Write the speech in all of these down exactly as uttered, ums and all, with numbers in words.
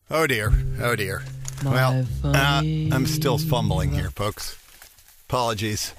Oh dear, oh dear. Well, uh, I'm still fumbling here, folks. Apologies.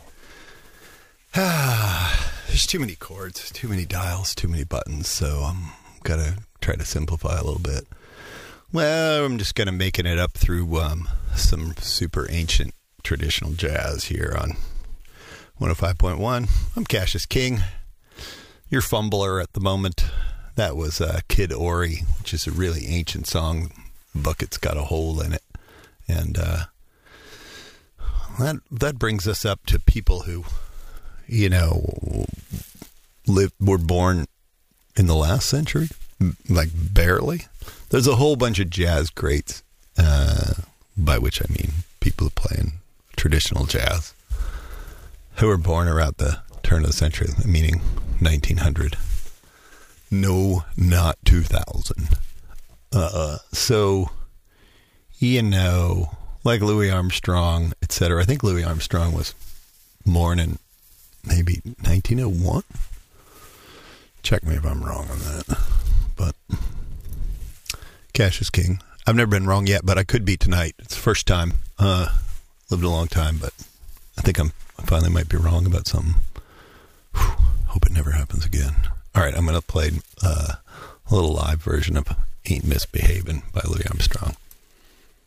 There's too many chords, too many dials, too many buttons, so I'm got to try to simplify a little bit. Well, I'm just going to making it up through um, some super ancient traditional jazz here on one oh five point one. I'm Cassius King, your fumbler at the moment. That was uh, Kid Ory, which is a really ancient song. The bucket's got a hole in it. And uh, that that brings us up to people who, you know, live, were born in the last century, like barely. There's a whole bunch of jazz greats, uh, by which I mean people who play in traditional jazz, who were born around the turn of the century, meaning nineteen hundred. No, not two thousand. Uh, so, you know, like Louis Armstrong, et cetera. I think Louis Armstrong was born in maybe nineteen oh one. Check me if I'm wrong on that. But Cassius King. I've never been wrong yet, but I could be tonight. It's the first time. Uh, lived a long time, but I think I'm, I finally might be wrong about something. Whew, hope it never happens again. All right, I'm going to play uh, a little live version of Ain't Misbehavin' by Louis Armstrong.